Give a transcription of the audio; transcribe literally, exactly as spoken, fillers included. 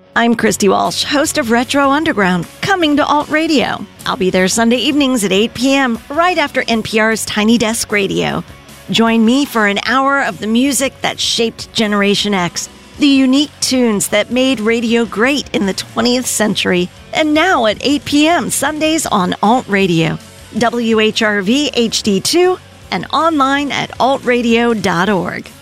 I'm Christy Walsh, host of Retro Underground, coming to Alt Radio. I'll be there Sunday evenings at eight p.m., right after N P R's Tiny Desk Radio. Join me for an hour of the music that shaped Generation X, the unique tunes that made radio great in the twentieth century, and now at eight p.m. Sundays on Alt Radio, W H R V H D two, and online at alt radio dot org.